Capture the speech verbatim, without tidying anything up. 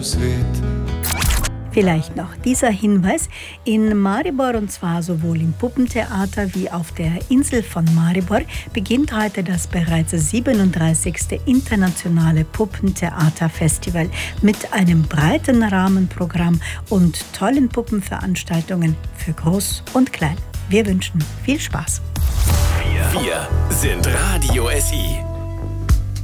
svit. Vielleicht noch dieser Hinweis. In Maribor, und zwar sowohl im Puppentheater wie auf der Insel von Maribor, beginnt heute das bereits siebenunddreißigste Internationale Puppentheaterfestival mit einem breiten Rahmenprogramm und tollen Puppenveranstaltungen für Groß und Klein. Wir wünschen viel Spaß. Wir sind Radio S I.